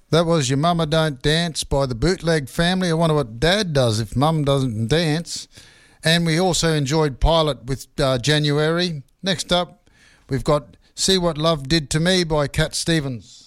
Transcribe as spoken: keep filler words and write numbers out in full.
That was Your Mama Don't Dance by the Bootleg Family. I wonder what Dad does if Mum doesn't dance. And we also enjoyed Pilot with uh, January. Next up, we've got See What Love Did to Me by Cat Stevens.